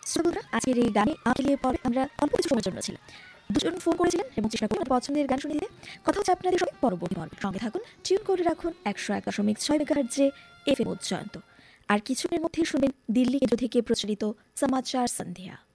শ্রোতারা আজকের এই গানে আমাকে নিয়ে পরে আমরা অল্প কিছু সময়ের জন্য ছিলাম। দুজন ফোন করেছিলেন এবং চেষ্টা করুন পছন্দের গান শুনে দিতে। কথা হচ্ছে আপনাদের সঙ্গে পরবর্তী পর্বে। সঙ্গে থাকুন, টিউন করে রাখুন 101.6 মেগাহার্টজে এফএম উচ্চান্ত। আর কিছুদিনের মধ্যেই শুনবেন দিল্লি কেন্দ্র থেকে প্রচারিত সমাচার সন্ধ্যা।